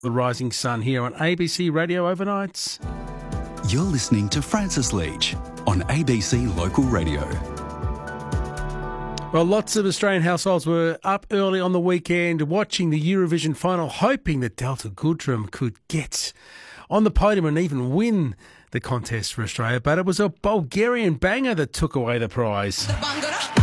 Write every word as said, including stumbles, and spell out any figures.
The Rising Sun here on A B C Radio Overnights. You're listening to Francis Leach on A B C Local Radio. Well, lots of Australian households were up early on the weekend watching the Eurovision final, hoping that Delta Goodrem could get on the podium and even win the contest for Australia. But it was a Bulgarian banger that took away the prize.